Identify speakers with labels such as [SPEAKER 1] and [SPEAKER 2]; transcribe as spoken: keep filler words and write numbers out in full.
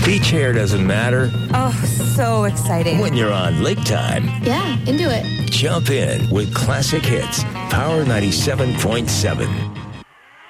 [SPEAKER 1] Beach hair doesn't matter.
[SPEAKER 2] Oh, so exciting.
[SPEAKER 1] When you're on Lake Time,
[SPEAKER 3] Yeah, into it.
[SPEAKER 1] jump in with classic hits. Power ninety-seven point seven.